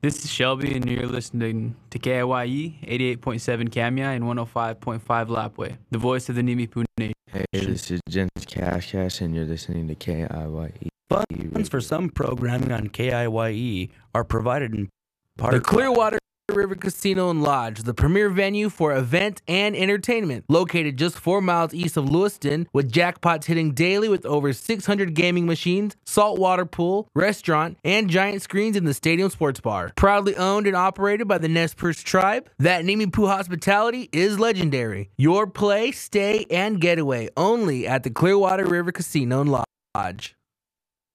This is Shelby, and you're listening to KIYE 88.7 Kamia and 105.5 Lapway, the voice of the Nimipu Nation. Hey, this is Jens Cash, and you're listening to KIYE. Funds for some programming on KIYE are provided in part The Clearwater River Casino and Lodge, the premier venue for event and entertainment, located just 4 miles east of Lewiston, with jackpots hitting daily with over 600 gaming machines, saltwater pool, restaurant, and giant screens in the stadium sports bar. Proudly owned and operated by the Nez Perce tribe, that Nimipu hospitality is legendary. Your play, stay, and getaway only at the Clearwater River Casino and Lodge.